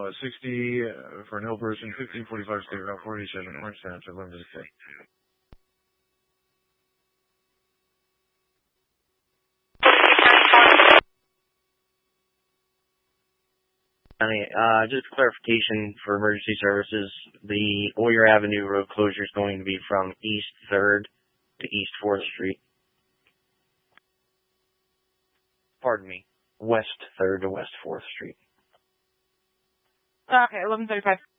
60 for an ill person, 1545 State Route 47, Orange Township, Limited State. Just clarification for emergency services, the Oyer Avenue road closure is going to be from East 3rd to East 4th Street. Pardon me, West 3rd to West 4th Street. Okay, 11:35.